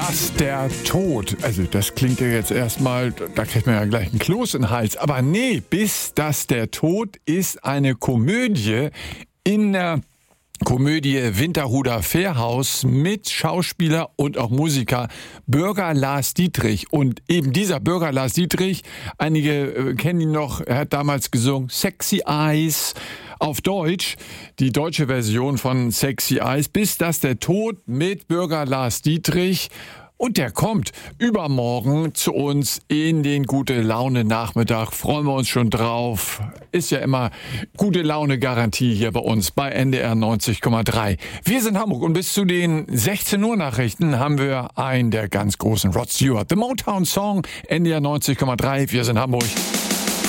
dass der Tod, also das klingt ja jetzt erstmal, da kriegt man ja gleich einen Kloß in den Hals, aber nee, bis dass der Tod ist eine Komödie in der Komödie Winterhuder Fährhaus mit Schauspieler und auch Musiker Bürger Lars Dietrich. Und eben dieser Bürger Lars Dietrich, einige kennen ihn noch, er hat damals gesungen Sexy Eyes auf Deutsch, die deutsche Version von Sexy Eyes, bis dass der Tod mit Bürger Lars Dietrich. Und der kommt übermorgen zu uns in den Gute-Laune-Nachmittag. Freuen wir uns schon drauf. Ist ja immer Gute-Laune-Garantie hier bei uns bei NDR 90,3. Wir sind Hamburg und bis zu den 16 Uhr Nachrichten haben wir einen der ganz großen Rod Stewart. The Motown Song, NDR 90,3. Wir sind Hamburg.